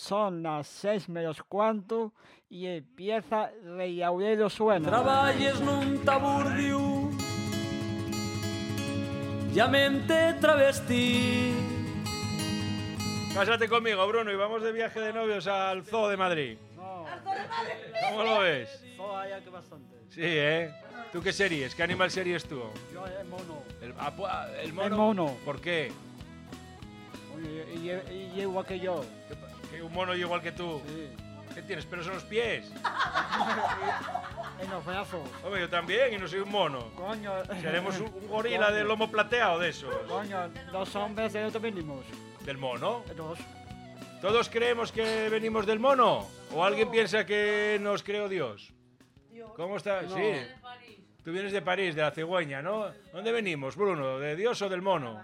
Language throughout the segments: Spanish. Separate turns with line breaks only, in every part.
Son las 6 menos cuarto y empieza Rey Aurelio Suena.
Traballes nun taburdio, llamamente travesti.
Cásate conmigo, Bruno, y vamos de viaje de novios al Zoo de Madrid.
No,
¿Cómo lo ves?
todo allá que bastante.
Sí, ¿eh? ¿Tú qué series? ¿Qué animal series tú?
Yo el mono.
¿El mono?
El mono.
¿Por qué?
Oye, y igual que yo.
¿Que un mono igual que tú?
Sí.
¿Qué tienes, pelos en los pies?
En los brazos.
Hombre, yo también, y no soy un mono.
Coño.
Seremos un gorila de lomo plateado de esos.
Coño, los hombres de dónde venimos.
¿Del mono?
Dos.
¿Todos creemos que venimos del mono? ¿O alguien piensa que nos creó Dios? ¿Cómo está?
No.
Sí. Tú vienes de París, de la cigüeña, ¿no? ¿Dónde venimos, Bruno? ¿De Dios o del mono?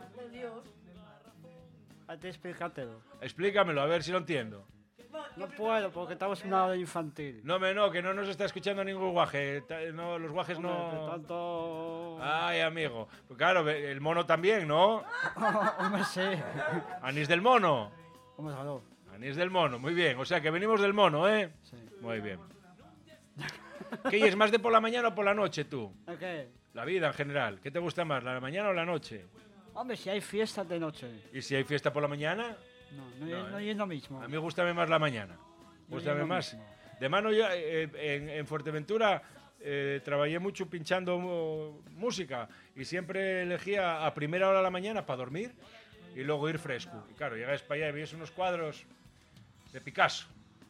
Hay que explicártelo.
Explícamelo, a ver si lo entiendo.
No puedo porque estamos en una hora infantil.
No, que no nos está escuchando ningún guaje. No, los guajes
Hombre, de
no...
tanto...
Ay, amigo. Pues claro, el mono también, ¿no?
Hombre, sí.
Anís del mono.
Hombre, claro.
Anís del mono, muy bien. O sea, que venimos del mono, ¿eh?
Sí.
Muy bien. ¿Qué es más de por la mañana o por la noche, tú?
¿El qué?
La vida en general. ¿Qué te gusta más, la mañana o la noche?
Hombre, si hay fiestas de noche.
¿Y si hay fiesta por la mañana?
No es lo mismo.
A mí gustame más la mañana.
No
Gústame
es lo
más.
mismo.
De mano yo en Fuerteventura trabajé mucho pinchando música y siempre elegía a primera hora de la mañana para dormir y luego ir fresco. Y claro, llegas para allá y ves unos cuadros de Picasso.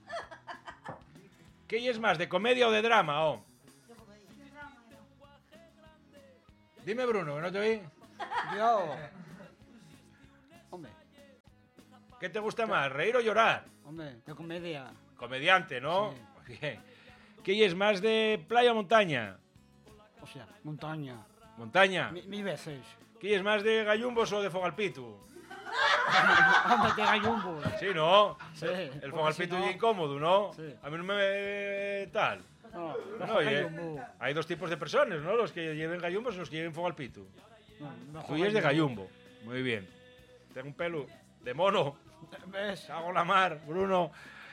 ¿Qué es más, de comedia o de drama? Oh? Dime, Bruno, que no te oí.
Yo. Hombre,
¿Qué te gusta más, reír o llorar?
hombre, de comedia.
Comediante, ¿no?
Sí.
Muy bien. ¿Qué es más de playa o montaña?
O sea, montaña.
Montaña.
Mil veces.
¿Qué es más de gallumbos o de fogalpitu?
Hombre, de gallumbo.
Sí, ¿no?
Sí.
El
porque
fogalpitu
si no-
es incómodo, ¿no?
Sí.
A mí no me... tal.
No,
No,
gallumbo.
hay dos tipos de personas, ¿no? Los que lleven gallumbos y los que lleven fogalpitu.
No,
Tú es de gallumbo. Muy bien. Tengo un pelo de mono.
¿Ves?
Hago la mar, Bruno.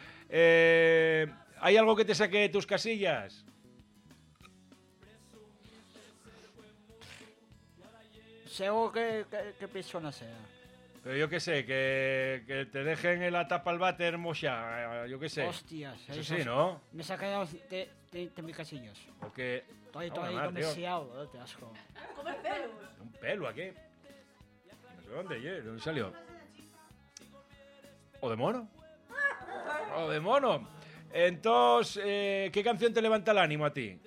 ¿Hay algo que te saque de tus casillas?
Seguro que persona sea.
Pero yo qué sé, que te dejen la tapa al váter mocha, yo qué sé.
Hostias.
Eso
esos-
sí, ¿no?
Me sacaron de mis casillas.
Porque...
Estoy
Vamos a
ahí
mar, tío.
demasiado, te asco.
Un pelo aquí. No sé ¿de dónde salió? ¿O de mono? ¿O de mono? Entonces, ¿qué canción te levanta el ánimo a ti?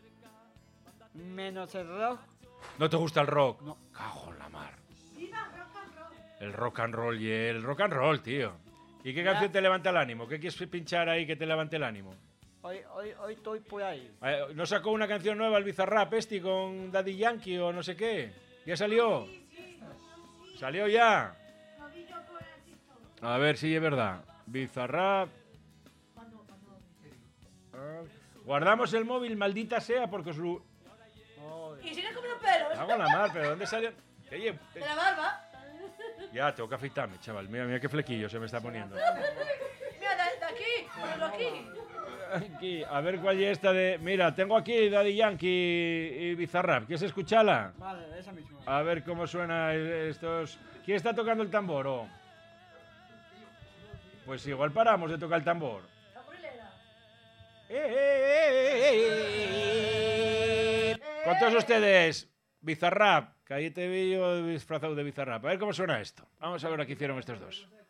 Menos el rock.
¿No te gusta el rock?
No.
Cago en la mar. El rock and roll, y el rock and roll, tío. ¿Y qué
Ya.
canción te levanta el ánimo? ¿Qué quieres pinchar ahí que te levante el ánimo?
Hoy estoy por ahí.
¿No sacó una canción nueva el Bizarrap este con Daddy Yankee o no sé qué? ¿Ya salió? ¿Salió ya? A ver si es verdad. Bizarrap. Guardamos el móvil, maldita sea, porque os lo...
Y sigue comiendo pelos.
Hago la mar, pero ¿dónde salió? Oye,
De la barba.
ya, tengo que afeitarme, chaval. Mira, mira qué flequillo se me está poniendo.
Mira, de aquí. Ponlo aquí.
Aquí, a ver cuál es esta de... Mira, tengo aquí Daddy Yankee y Bizarrap. ¿Quieres escucharla?
Vale, esa misma.
A ver cómo suena estos... ¿Quién está tocando el tambor? Oh? Pues igual paramos de tocar el tambor.
La burilera.
Con todos ustedes, Bizarrap. Que ahí te vi yo disfrazado de Bizarrap. A ver cómo suena esto. Vamos a ver lo que hicieron estos dos.